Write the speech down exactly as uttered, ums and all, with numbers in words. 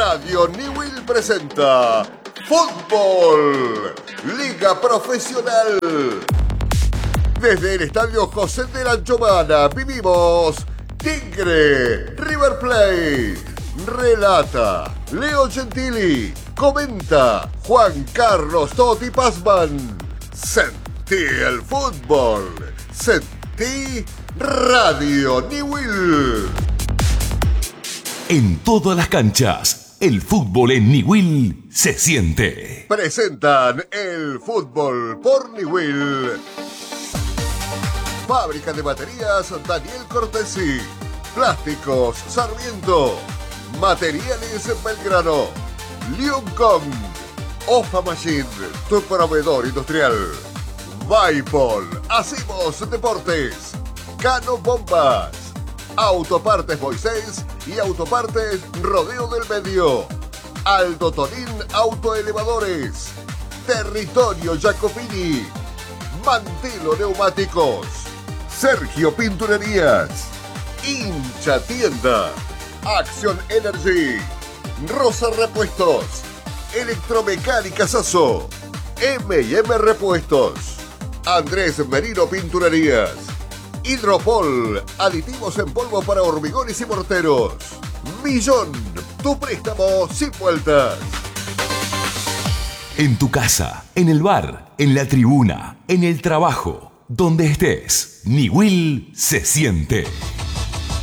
Radio Newell presenta Fútbol, Liga Profesional. Desde el Estadio José de la Anchomana vivimos Tigre, River Plate. Relata Leo Gentili. Comenta Juan Carlos Totti Pazman. Sentí el fútbol. Sentí Radio Newell. En todas las canchas, el fútbol en Newell se siente. Presentan el fútbol por Newell. Fábrica de baterías Daniel Cortesi. Plásticos Sarmiento. Materiales Belgrano. Liuncom. Ofa Machine, tu proveedor industrial. Vaipol. Hacemos deportes. Cano Bombas. Autopartes Moisés y Autopartes Rodeo del Medio. Aldo Tonín Autoelevadores. Territorio Jacopini. Mantelo Neumáticos. Sergio Pinturerías. Hincha Tienda. Acción Energy. Rosa Repuestos. Electromecánica Sasso. eme y eme Repuestos. Andrés Merino Pinturerías. Hidropol, aditivos en polvo para hormigones y morteros. Millón, tu préstamo sin vueltas. En tu casa, en el bar, en la tribuna, en el trabajo, donde estés, Newell se siente.